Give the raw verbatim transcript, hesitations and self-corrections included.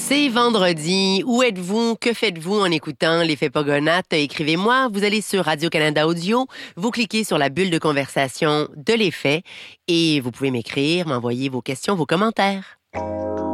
C'est vendredi. Où êtes-vous? Que faites-vous en écoutant l'effet Pogonates? Écrivez-moi. Vous allez sur Radio-Canada Audio. Vous cliquez sur la bulle de conversation de l'effet et vous pouvez m'écrire, m'envoyer vos questions, vos commentaires.